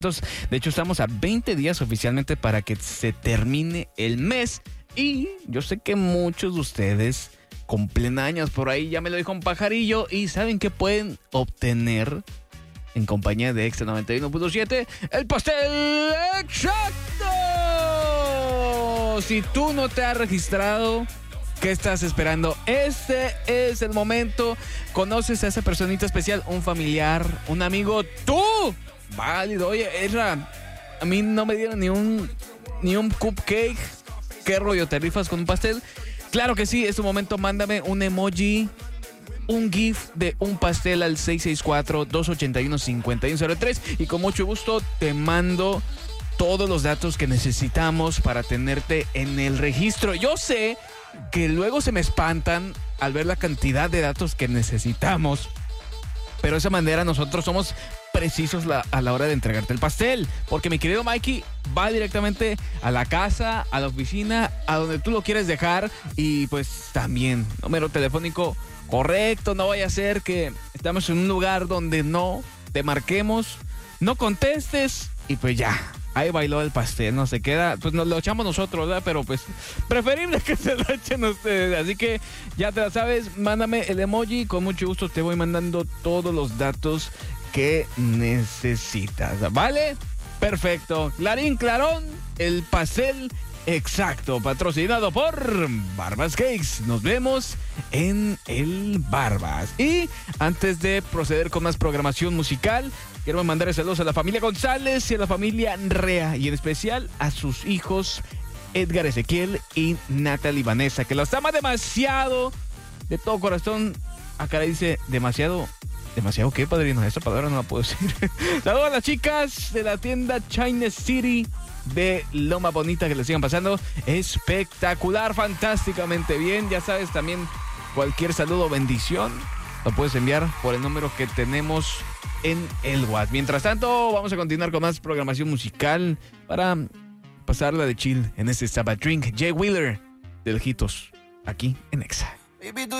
De hecho, estamos a 20 días oficialmente para que se termine el mes. Y yo sé que muchos de ustedes cumplen años por ahí, ya me lo dijo un pajarillo. Y saben que pueden obtener en compañía de Extra 91.7 el pastel exacto. Si tú no te has registrado, ¿qué estás esperando? Este es el momento. ¿Conoces a esa personita especial? Un familiar, un amigo, tú. Válido. Oye, Ezra, a mí no me dieron ni un cupcake. ¿Qué rollo? ¿Te rifas con un pastel? Claro que sí. En este momento mándame un emoji, un GIF de un pastel al 664-281-5103 y con mucho gusto te mando todos los datos que necesitamos para tenerte en el registro. Yo sé que luego se me espantan al ver la cantidad de datos que necesitamos, pero de esa manera nosotros somos precisos a la hora de entregarte el pastel, porque mi querido Mikey va directamente a la casa, a la oficina, a donde tú lo quieres dejar, y pues también número telefónico correcto. No vaya a ser que estamos en un lugar donde no te marquemos, no contestes y pues ya, ahí bailó el pastel, no se queda, pues nos lo echamos nosotros, ¿verdad? Pero pues preferible que se lo echen ustedes. Así que ya te la sabes, mándame el emoji, con mucho gusto te voy mandando todos los datos que necesitas, ¿vale? Perfecto. Clarín, clarón, el pastel exacto, patrocinado por Barbas Cakes. Nos vemos en el Barbas. Y antes de proceder con más programación musical, quiero mandar saludos a la familia González y a la familia Rea, y en especial a sus hijos Edgar Ezequiel y Natalie Vanessa, que los ama demasiado, de todo corazón. Acá dice demasiado. ¿Demasiado qué, padrino? Esa palabra no la puedo decir. Saludos a las chicas de la tienda China City de Loma Bonita, que le sigan pasando espectacular, fantásticamente bien. Ya sabes, también cualquier saludo o bendición lo puedes enviar por el número que tenemos en el WhatsApp. Mientras tanto, vamos a continuar con más programación musical para pasarla de chill en este Sabbath Drink. Jay Wheeler de Lejitos, aquí en Exa.